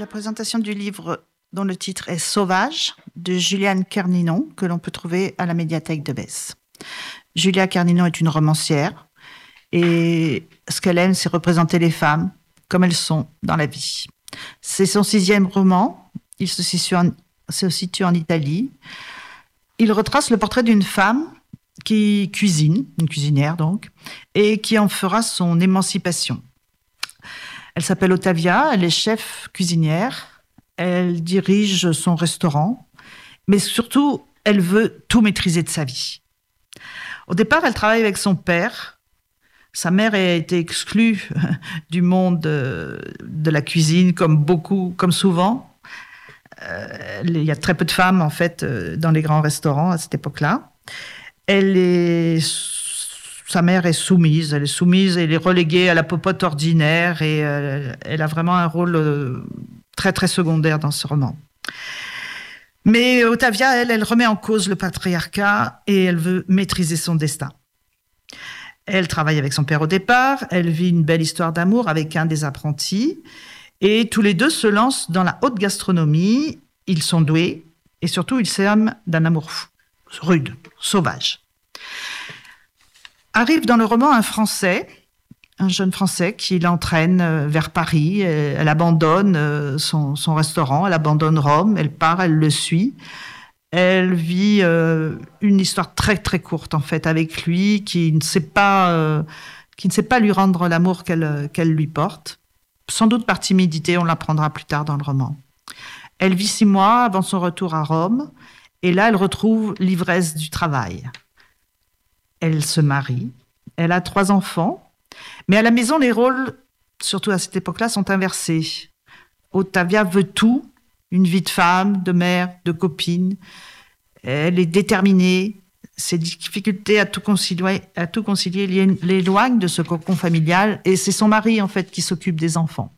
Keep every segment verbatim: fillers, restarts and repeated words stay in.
la présentation du livre dont le titre est Sauvage, de Juliane Kerninon, que l'on peut trouver à la médiathèque de Besse. Julia Kerninon est une romancière et ce qu'elle aime, c'est représenter les femmes comme elles sont dans la vie. C'est son sixième roman, il se situe en, se situe en Italie. Il retrace le portrait d'une femme qui cuisine, une cuisinière donc, et qui en fera son émancipation. Elle s'appelle Ottavia, elle est chef cuisinière, elle dirige son restaurant, mais surtout, elle veut tout maîtriser de sa vie. Au départ, elle travaille avec son père. Sa mère a été exclue du monde de la cuisine, comme beaucoup, comme souvent. Euh, il y a très peu de femmes, en fait, dans les grands restaurants à cette époque-là. Elle est... Sa mère est soumise, elle est soumise, elle est reléguée à la popote ordinaire et elle, elle a vraiment un rôle euh, très, très secondaire dans ce roman. Mais Ottavia, elle, elle remet en cause le patriarcat et elle veut maîtriser son destin. Elle travaille avec son père au départ, elle vit une belle histoire d'amour avec un des apprentis et tous les deux se lancent dans la haute gastronomie. Ils sont doués et surtout ils s'aiment d'un amour fou, rude, sauvage. Arrive dans le roman un Français, un jeune Français qui l'entraîne vers Paris. Elle abandonne son, son restaurant, elle abandonne Rome, elle part, elle le suit. Elle vit euh, une histoire très très courte en fait avec lui, qui ne sait pas, euh, qui ne sait pas lui rendre l'amour qu'elle, qu'elle lui porte. Sans doute par timidité, on l'apprendra plus tard dans le roman. Elle vit six mois avant son retour à Rome, et là elle retrouve l'ivresse du travail. Elle se marie, elle a trois enfants, mais à la maison, les rôles, surtout à cette époque-là, sont inversés. Ottavia veut tout, une vie de femme, de mère, de copine. Elle est déterminée. Ses difficultés à tout concilier, à tout concilier l'éloignent de ce cocon familial, et c'est son mari, en fait, qui s'occupe des enfants.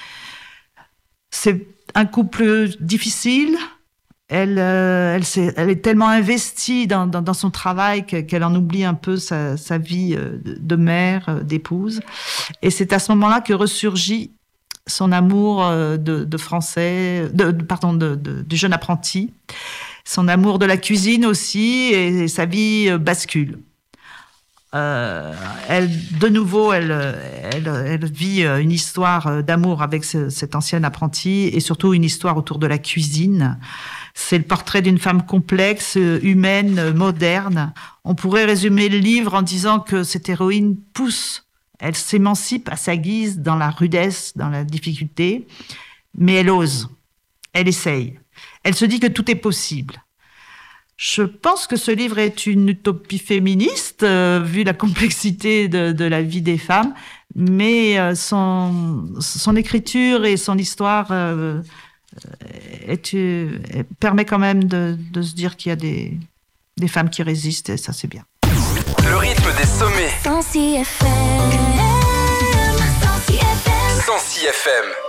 C'est un couple difficile. Elle, euh, elle, elle est tellement investie dans, dans, dans son travail qu'elle en oublie un peu sa, sa vie de mère, d'épouse. Et c'est à ce moment-là que ressurgit son amour de, de français, de, pardon, de, de, du jeune apprenti, son amour de la cuisine aussi, et sa vie bascule. Euh, elle, de nouveau, elle, elle, elle vit une histoire d'amour avec ce, cet ancien apprenti, et surtout une histoire autour de la cuisine. C'est le portrait d'une femme complexe, humaine, moderne. On pourrait résumer le livre en disant que cette héroïne pousse, elle s'émancipe à sa guise dans la rudesse, dans la difficulté, mais elle ose, elle essaye. Elle se dit que tout est possible. Je pense que ce livre est une utopie féministe, euh, vu la complexité de, de la vie des femmes, mais euh, son, son écriture et son histoire euh, est, euh, permet quand même de, de se dire qu'il y a des, des femmes qui résistent, et ça c'est bien. Le rythme des sommets. cent six F M. cent six F M. cent six F M.